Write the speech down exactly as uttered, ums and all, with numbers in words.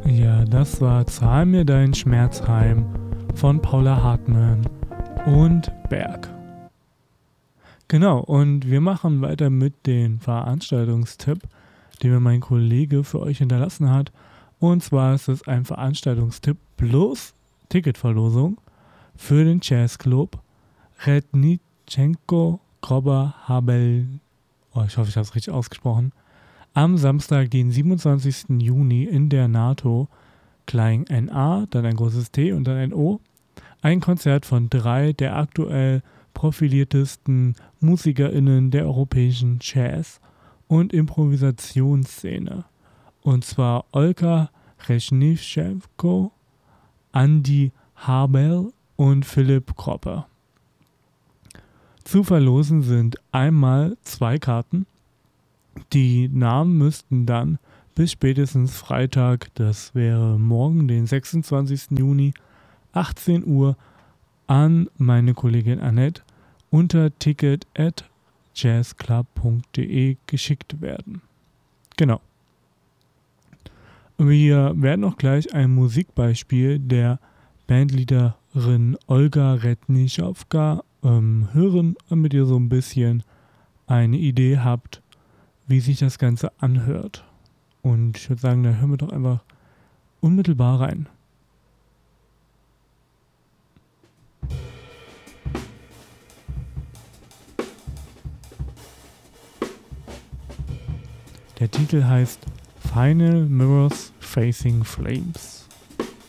Ja, das war Zahl mir deinen Schmerz heim von Paula Hartmann und Berg. Genau, und wir machen weiter mit dem Veranstaltungstipp, den mir mein Kollege für euch hinterlassen hat. Und zwar ist es ein Veranstaltungstipp plus Ticketverlosung für den Jazzclub Rednitschenko Grober Habel. Oh, ich hoffe, ich habe es richtig ausgesprochen. Am Samstag, den siebenundzwanzigsten Juni in der NATO, klein N A, dann ein großes T und dann ein O, ein Konzert von drei der aktuell profiliertesten MusikerInnen der europäischen Jazz- und Improvisationsszene. Und zwar Olga Rezhnitschenko, Andy Habel und Philipp Kropper. Zu verlosen sind einmal zwei Karten. Die Namen müssten dann bis spätestens Freitag, das wäre morgen, den sechsundzwanzigsten Juni, achtzehn Uhr, an meine Kollegin Annette unter ticket at jazzclub punkt de geschickt werden. Genau. Wir werden auch gleich ein Musikbeispiel der Bandleaderin Olga Rednitschenko ähm, hören, damit ihr so ein bisschen eine Idee habt, wie sich das Ganze anhört. Und ich würde sagen, da hören wir doch einfach unmittelbar rein. Der Titel heißt Final Mirrors Facing Flames.